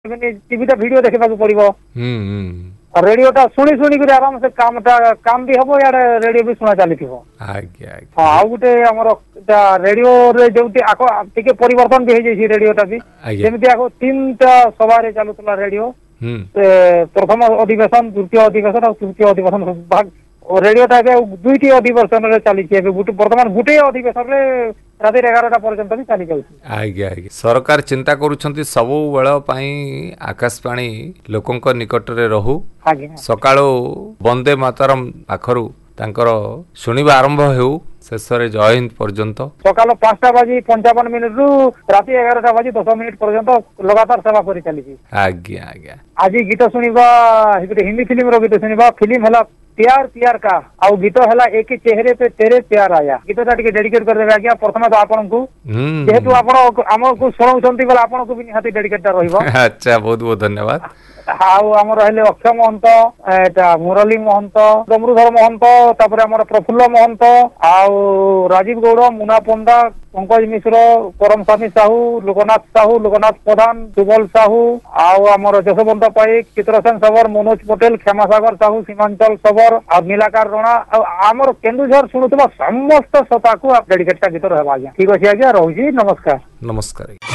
TV टा video देखा पड़ो रेडियोटा शुणी शुणिक आराम से काम भी हम या रेडियो भी शुणा चली हाँ गोटे आम रेडियो जो परिवर्तन भी हो रेडियोटा भी जमी आग 3टा सभा चलुला रेडियो प्रथम अधिवेशन द्वितीय अधिवेशन और तृतीय अधिवेशन रेडियोटा 2टी अधिवेशन चली बर्तमान गोटे अधिवेशन राति 11टा पर्यंत भी चली जाऊँ आज्ञा सरकार चिंता करुछंती सबु बेल पई आकाशवाणी लोकंक निकट रे रहू सकाळो वंदे मातरम आखरु तांकर सुनिबा आरंभ हेउ शेषरे जय हिंद पर्यंत सकाल 5:55 रु राति 11:10 पर्यंत लगातार सेवा करी चली आज्ञा आज्ञा आज गीत सुनिबा हिंदी फिल्म रो गीत सुनिबा फिल्म हला प्यार प्यार का आउ गीत हला एक चेहरे पे तेरे प्यार आया गीतटा टिके डेडिकेट कर देबे आज्ञा प्रथम तो आपन को जेहेतु आपण हमर को सुनाउछंती बला आपन को भी निहाती डेडिकेट रहइबो अच्छा बहुत बहुत धन्यवाद आउ आम रहिले अक्षय महंत एटा मुरली महंत डमरुधर महंत तापर आम प्रफुल्ल महंत आउ राजीव गौड़ मुना पंडा पंकज मिश्र परम स्वामी साहू लोकनाथ प्रधान सुबल साहू आउ आम जशवंत पाइक चित्रसेन सबर मनोज पटेल क्षमासागर साहू सीमांचल सबर और नीलाकार रणा आमर केन्दुझर शुणुवा समस्त श्रोता को डेडिकेट गीत रहा ठीक अच्छे आज्ञा रोजी नमस्कार नमस्कार।